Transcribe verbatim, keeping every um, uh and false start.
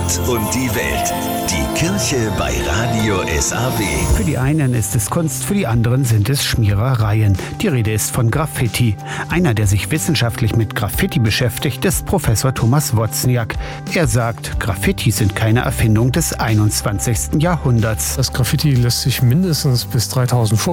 Gott und die Welt. Die Kirche bei Radio S A W. Für die einen ist es Kunst, für die anderen sind es Schmierereien. Die Rede ist von Graffiti. Einer, der sich wissenschaftlich mit Graffiti beschäftigt, ist Professor Thomas Wozniak. Er sagt, Graffiti sind keine Erfindung des einundzwanzigsten Jahrhunderts. Das Graffiti lässt sich mindestens bis dreitausend vor